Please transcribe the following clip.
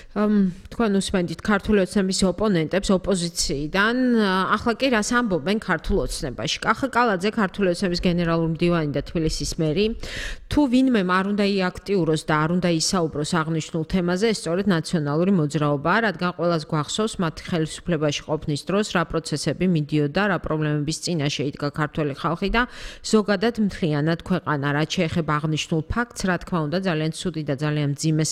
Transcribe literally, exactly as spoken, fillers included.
თქვენ უსმენთ ქართული ოცნების ოპონენტებს ოპოზიციიდან, ახლა კი რას ამბობენ ქართულ ოცნებაში? კახა კალაძე, ქართული ოცნების გენერალური მდივანი და თბილისის მერი, თუ ვინმე არ უნდა იაქტიუროს და არ უნდა ისაუბროს აღნიშნულ თემაზე, ეს სწორედ ნაციონალური მოძრაობაა, რადგან ყველას გვახსოვს მათი ხელისუფლებაში ყოფნის დროს რა პროცესები მიდიოდა, რა პრობლემების წინაშე იდგა ქართველი ხალხი და ზოგადად მთლიანად ქვეყანა, რაც შეეხება აღნიშნულ ფაქტს, რა თქმა უნდა, ძალიან ცუდი და ძალიან მძიმე